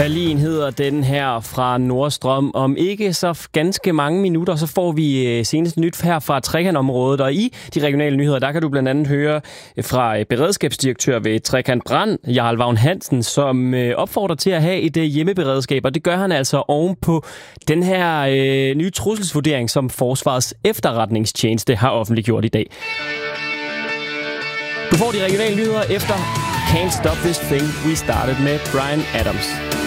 Berlin hedder den her fra Nordstrøm. Om ikke så ganske mange minutter, så får vi senest nyt her fra Trekantområdet. Og i de regionale nyheder, der kan du blandt andet høre fra beredskabsdirektør ved Trekant Brand, Jarl Vagn Hansen, som opfordrer til at have et hjemmeberedskab. Og det gør han altså oven på den her nye trusselsvurdering, som Forsvarets efterretningstjeneste har offentliggjort i dag. Du får de regionale nyheder efter Can't Stop This Thing We Started med Bryan Adams.